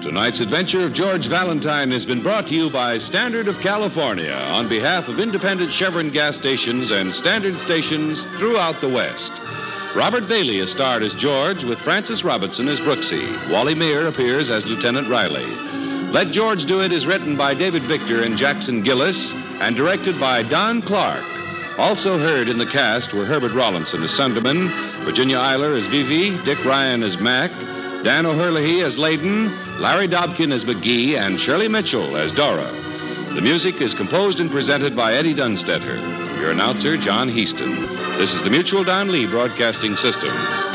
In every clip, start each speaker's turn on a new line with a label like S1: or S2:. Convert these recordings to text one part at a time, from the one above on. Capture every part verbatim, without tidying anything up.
S1: Tonight's adventure of George Valentine has been brought to you by Standard of California on behalf of independent Chevron gas stations and Standard stations throughout the West. Robert Bailey is starred as George with Francis Robertson as Brooksy. Wally Meir appears as Lieutenant Riley. Let George Do It is written by David Victor and Jackson Gillis and directed by Don Clark. Also heard in the cast were Herbert Rawlinson as Sunderman, Virginia Eiler as Vivi, Dick Ryan as Mac, Dan O'Herlihy as Layden, Larry Dobkin as McGee, and Shirley Mitchell as Dora. The music is composed and presented by Eddie Dunstetter. Your announcer, John Heaston. This is the Mutual Don Lee Broadcasting System.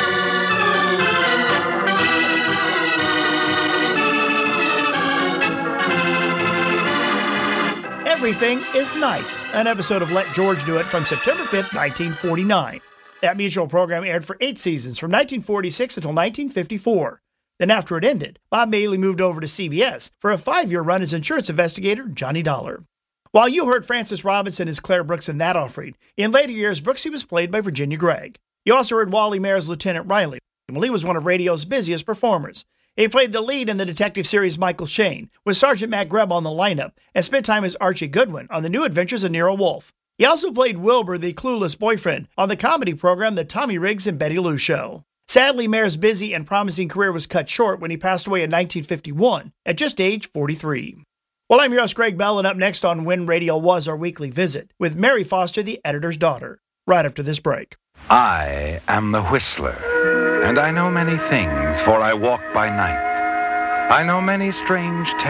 S2: Everything is Nice, an episode of Let George Do It from September fifth, nineteen forty-nine. That Mutual program aired for eight seasons from nineteen forty-six until nineteen fifty-four. Then after it ended, Bob Bailey moved over to C B S for a five-year run as insurance investigator Johnny Dollar. While you heard Francis Robinson as Claire Brooks in that offering, in later years, Brooksy was played by Virginia Gregg. You also heard Wally Meir as Lieutenant Riley. Well, he was one of radio's busiest performers. He played the lead in the detective series Michael Shane, with Sergeant Matt Greb on the lineup, and spent time as Archie Goodwin on The New Adventures of Nero Wolfe. He also played Wilbur, the clueless boyfriend, on the comedy program The Tommy Riggs and Betty Lou Show. Sadly, Meir's busy and promising career was cut short when he passed away in nineteen fifty-one, at just age forty-three. Well, I'm your host, Greg Bell, and up next on When Radio Was, our weekly visit, with Mary Foster, the editor's daughter, right after this break.
S3: I am the Whistler, and I know many things, for I walk by night. I know many strange tales.